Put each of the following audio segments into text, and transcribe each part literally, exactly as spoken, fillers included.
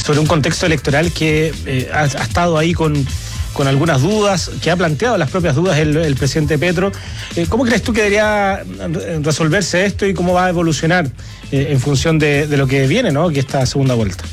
sobre un contexto electoral que eh, ha, ha estado ahí con, con algunas dudas, que ha planteado las propias dudas el, el presidente Petro. Eh, ¿Cómo crees tú que debería resolverse esto y cómo va a evolucionar eh, en función de, de lo que viene, ¿no?, que esta segunda vuelta?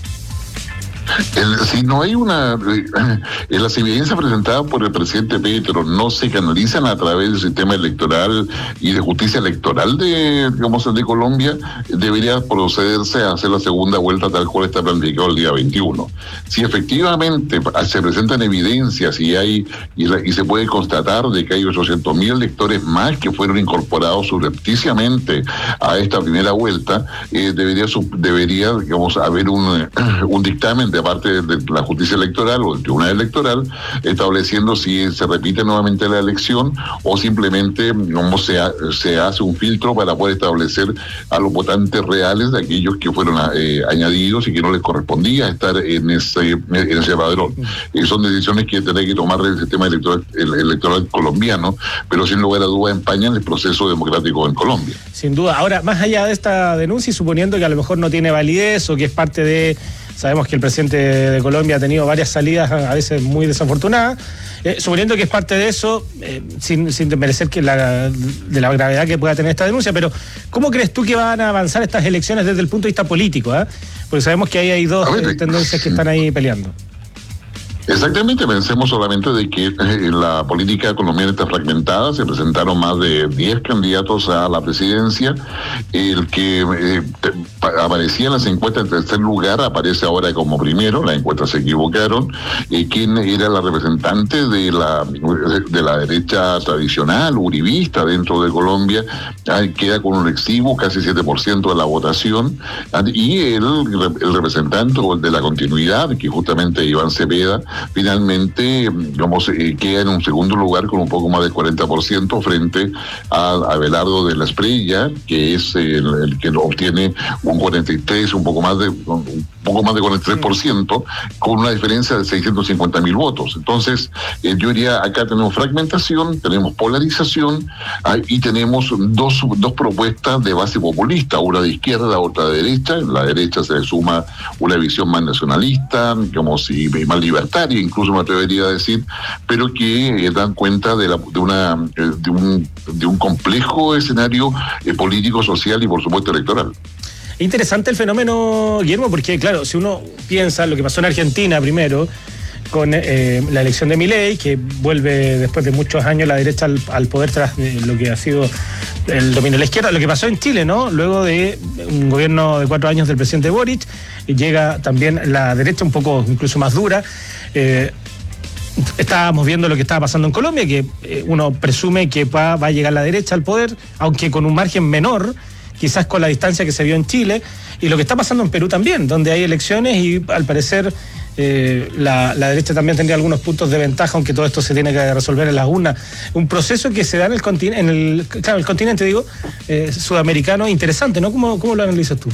El, si no hay una... Eh, las evidencias presentadas por el presidente Petro no se canalizan a través del sistema electoral y de justicia electoral de, digamos, de Colombia, debería procederse a hacer la segunda vuelta tal cual está planificado el día veintiuno. Si efectivamente se presentan evidencias y hay y, la, y se puede constatar de que hay ochocientos mil electores más que fueron incorporados subrepticiamente a esta primera vuelta, eh, debería, debería digamos, haber un, un dictamen de parte de la justicia electoral o del tribunal electoral estableciendo si se repite nuevamente la elección o simplemente como se, ha, se hace un filtro para poder establecer a los votantes reales de aquellos que fueron eh, añadidos y que no les correspondía estar en ese, en ese padrón. Eh, son decisiones que tendrá que tomar el sistema electoral, el electoral colombiano, pero sin lugar a duda empañan el proceso democrático en Colombia. Sin duda. Ahora, más allá de esta denuncia y suponiendo que a lo mejor no tiene validez o que es parte de... Sabemos que el presidente de Colombia ha tenido varias salidas a veces muy desafortunadas. Eh, suponiendo que es parte de eso, eh, sin, sin desmerecer que la, de la gravedad que pueda tener esta denuncia, pero ¿cómo crees tú que van a avanzar estas elecciones desde el punto de vista político? ¿eh? Porque sabemos que ahí hay dos eh, tendencias que están ahí peleando. Exactamente, pensemos solamente de que eh, la política colombiana está fragmentada, se presentaron más de diez candidatos a la presidencia, el que eh, te, pa, aparecía en las encuestas en tercer lugar aparece ahora como primero, las encuestas se equivocaron, eh, quien era la representante de la de la derecha tradicional, uribista dentro de Colombia, eh, queda con un exiguo, casi siete por ciento de la votación, eh, y el, el representante de la continuidad, que justamente Iván Cepeda, finalmente, digamos, eh, queda en un segundo lugar con un poco más del cuarenta por ciento frente a Abelardo de la Espriella, que es el, el que obtiene un cuarenta y tres, un poco más de un poco más de cuarenta y tres por ciento, con una diferencia de seiscientos cincuenta mil votos. Entonces, eh, yo diría, acá tenemos fragmentación, tenemos polarización, ah, y tenemos dos, dos propuestas de base populista, una de izquierda, otra de derecha. En la derecha se le suma una visión más nacionalista, como si más libertaria, incluso me atrevería a decir, pero que eh, dan cuenta de, la, de, una, eh, de, un, de un complejo escenario eh, político, social y por supuesto electoral. Interesante el fenómeno, Guillermo, porque claro, si uno piensa lo que pasó en Argentina primero, con eh, la elección de Milei, que vuelve después de muchos años la derecha al, al poder tras de lo que ha sido el dominio de la izquierda, lo que pasó en Chile, ¿no? Luego de un gobierno de cuatro años del presidente Boric, y llega también la derecha un poco incluso más dura. Eh, estábamos viendo lo que estaba pasando en Colombia, que eh, uno presume que va, va a llegar la derecha al poder, aunque con un margen menor, quizás con la distancia que se vio en Chile, y lo que está pasando en Perú también, donde hay elecciones y al parecer eh, la, la derecha también tendría algunos puntos de ventaja, aunque todo esto se tiene que resolver en las urnas. Un proceso que se da en el continente, en el, claro, el continente, digo, eh, sudamericano, interesante, ¿no? ¿Cómo, cómo lo analizas tú?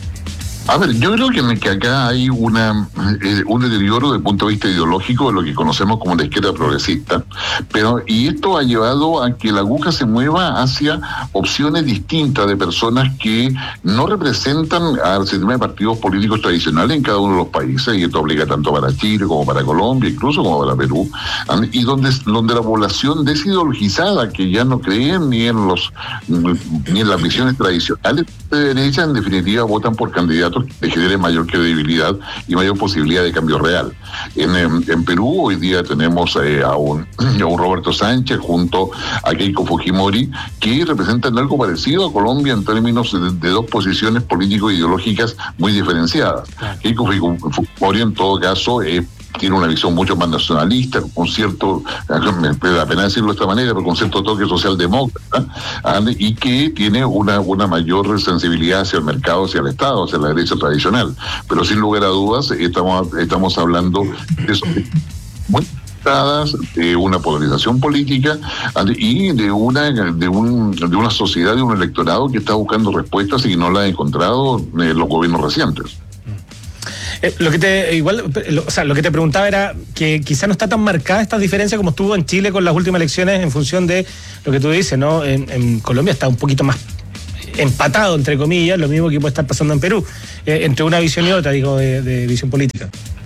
A ver, yo creo que, que acá hay una eh, un deterioro desde el punto de vista ideológico de lo que conocemos como la izquierda progresista, pero y esto ha llevado a que la aguja se mueva hacia opciones distintas de personas que no representan al sistema de partidos políticos tradicionales en cada uno de los países, y esto aplica tanto para Chile como para Colombia, incluso como para Perú, y donde, donde la población desideologizada, que ya no creen ni en los ni en las visiones tradicionales de derecha, en definitiva votan por candidatos que generen mayor credibilidad y mayor posibilidad de cambio real. En, en, en Perú hoy día tenemos eh, a, un, a un Roberto Sánchez junto a Keiko Fujimori, que representan algo parecido a Colombia en términos de, de dos posiciones político-ideológicas muy diferenciadas. Keiko Fujimori en todo caso es eh, tiene una visión mucho más nacionalista, con cierto, me da pena decirlo de esta manera, pero con cierto toque socialdemócrata, y que tiene una, una mayor sensibilidad hacia el mercado, hacia el Estado, hacia la derecha tradicional. Pero sin lugar a dudas, estamos, estamos hablando de eso. Muy de una polarización política y de una de un de una sociedad, de un electorado que está buscando respuestas y que no la ha encontrado en los gobiernos recientes. Eh, lo que te igual, lo, o sea, lo que te preguntaba era que quizá no está tan marcada esta diferencia como estuvo en Chile con las últimas elecciones, en función de lo que tú dices, ¿no? En, en Colombia está un poquito más empatado, entre comillas, lo mismo que puede estar pasando en Perú, eh, entre una visión y otra, digo, de, de visión política.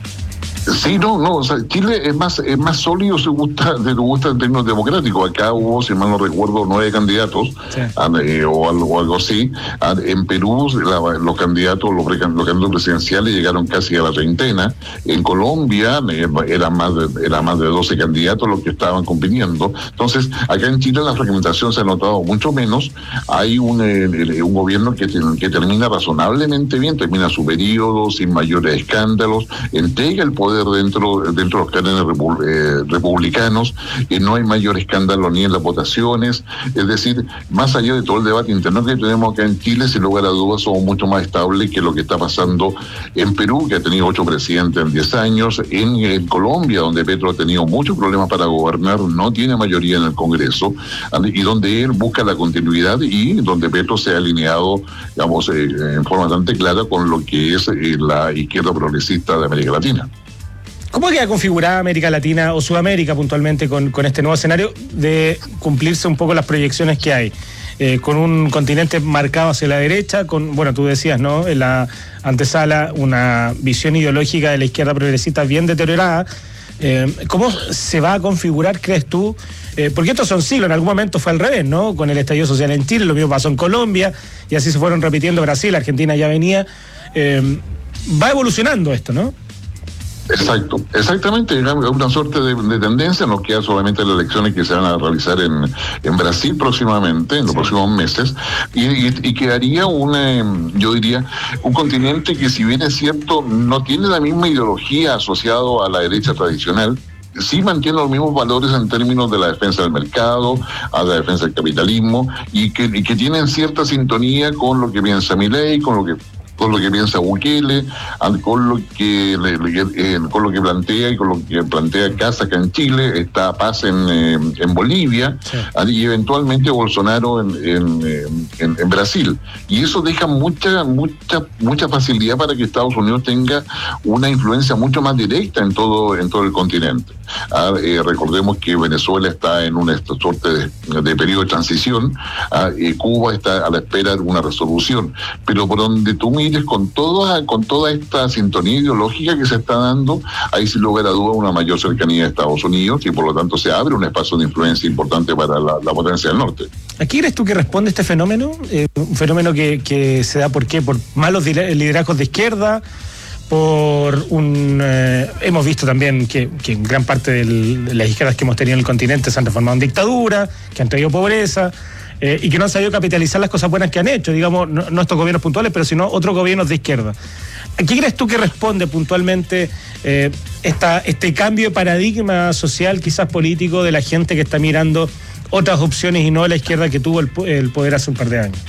Sí, no, no, o sea, Chile es más es más sólido se gusta, de lo gusta en términos democráticos. Acá hubo, si mal no recuerdo, nueve candidatos, sí. eh, o, algo, o algo así. En Perú la, los candidatos, los, pre, los candidatos presidenciales llegaron casi a la treintena. En Colombia eh, eran más de, eran más de doce candidatos los que estaban compitiendo. Entonces, acá en Chile la fragmentación se ha notado mucho menos. Hay un, eh, un gobierno que, que termina razonablemente bien, termina su periodo sin mayores escándalos, entrega el poder dentro dentro de los cánones repu, eh, republicanos, y no hay mayor escándalo ni en las votaciones. Es decir, más allá de todo el debate interno que tenemos acá en Chile, sin lugar a dudas somos mucho más estables que lo que está pasando en Perú, que ha tenido ocho presidentes en diez años, en, en Colombia, donde Petro ha tenido muchos problemas para gobernar, no tiene mayoría en el Congreso, y donde él busca la continuidad y donde Petro se ha alineado, digamos, eh, en forma bastante clara con lo que es eh, la izquierda progresista de América Latina. ¿Cómo queda configurada América Latina o Sudamérica puntualmente con, con este nuevo escenario de cumplirse un poco las proyecciones que hay? Eh, con un continente marcado hacia la derecha, con, bueno, tú decías, ¿no?, en la antesala, una visión ideológica de la izquierda progresista bien deteriorada. Eh, ¿Cómo se va a configurar, crees tú? Eh, porque estos son siglos, en algún momento fue al revés, ¿no? Con el estallido social en Chile, lo mismo pasó en Colombia, y así se fueron repitiendo. Brasil, Argentina ya venía. Eh, va evolucionando esto, ¿no? Exacto, exactamente, una suerte de, de tendencia. Nos queda solamente las elecciones que se van a realizar en, en Brasil próximamente, en los sí. próximos meses, y, y, y quedaría un, yo diría, un continente que, si bien es cierto, no tiene la misma ideología asociado a la derecha tradicional, sí mantiene los mismos valores en términos de la defensa del mercado, a la defensa del capitalismo, y que, y que tienen cierta sintonía con lo que piensa Milei, con lo que con lo que piensa Bukele, con lo que eh, con lo que plantea y con lo que plantea Kast acá en Chile, está Paz en, eh, en Bolivia, sí. y eventualmente Bolsonaro en, en, en, en Brasil. Y eso deja mucha, mucha, mucha facilidad para que Estados Unidos tenga una influencia mucho más directa en todo, en todo el continente. Ah, eh, recordemos que Venezuela está en una suerte de, de periodo de transición, ah, eh, Cuba está a la espera de una resolución, pero por donde tú mires, con toda, con toda esta sintonía ideológica que se está dando, hay sin lugar a duda una mayor cercanía a Estados Unidos, y por lo tanto se abre un espacio de influencia importante para la, la potencia del norte. ¿A qué crees tú que responde este fenómeno? Eh, un fenómeno que, que se da, ¿por qué? Por malos liderazgos de izquierda, por un... Eh, hemos visto también que, que gran parte del, de las izquierdas que hemos tenido en el continente se han transformado en dictadura, que han traído pobreza, eh, y que no han sabido capitalizar las cosas buenas que han hecho, digamos, no, no estos gobiernos puntuales, pero sino otros gobiernos de izquierda. ¿A qué crees tú que responde puntualmente eh, esta, este cambio de paradigma social, quizás político, de la gente que está mirando otras opciones y no la izquierda que tuvo el, el poder hace un par de años?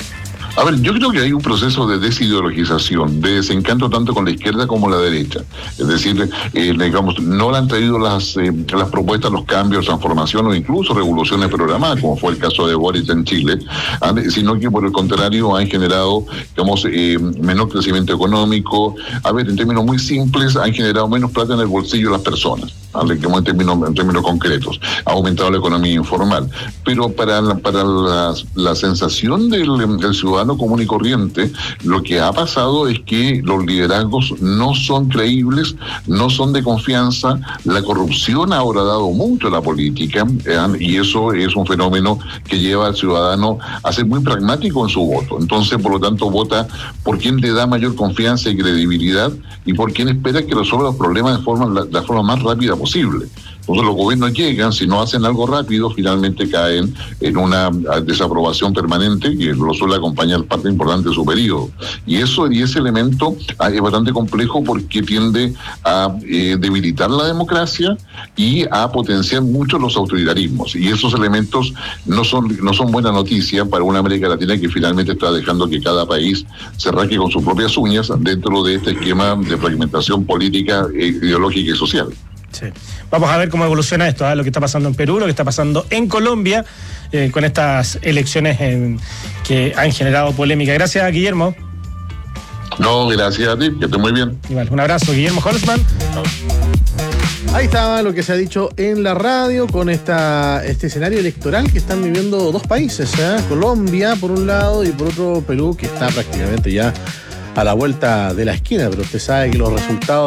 A ver, yo creo que hay un proceso de desideologización, de desencanto tanto con la izquierda como la derecha. Es decir, eh, digamos, no le han traído las, eh, las propuestas, los cambios, transformaciones o incluso revoluciones programadas, como fue el caso de Boric en Chile, sino que por el contrario han generado, digamos, eh, menor crecimiento económico. A ver, en términos muy simples, han generado menos plata en el bolsillo de las personas, ¿vale? En términos, en términos concretos. Ha aumentado la economía informal. Pero para la, para la, la sensación del, del ciudadano común y corriente, lo que ha pasado es que los liderazgos no son creíbles, no son de confianza. La corrupción ha ahora dado mucho a la política, ¿eh? Y eso es un fenómeno que lleva al ciudadano a ser muy pragmático en su voto. Entonces, por lo tanto, vota por quien le da mayor confianza y credibilidad, y por quien espera que resuelva los problemas de forma, la, de la forma más rápida posible. Entonces los gobiernos llegan, si no hacen algo rápido, finalmente caen en una desaprobación permanente que lo suele acompañar parte importante de su periodo. Y eso, y ese elemento es bastante complejo porque tiende a eh, debilitar la democracia y a potenciar mucho los autoritarismos. Y esos elementos no son, no son buena noticia para una América Latina que finalmente está dejando que cada país se rasque con sus propias uñas dentro de este esquema de fragmentación política, ideológica y social. Sí. Vamos a ver cómo evoluciona esto, ¿eh? Lo que está pasando en Perú, lo que está pasando en Colombia, eh, con estas elecciones en, que han generado polémica. Gracias, Guillermo. No, gracias a ti, que estés muy bien. Igual, un abrazo, Guillermo Holzman. No. Ahí estaba lo que se ha dicho en la radio con esta, este escenario electoral que están viviendo dos países, ¿eh? Colombia por un lado y por otro Perú, que está prácticamente ya a la vuelta de la esquina, pero usted sabe que los resultados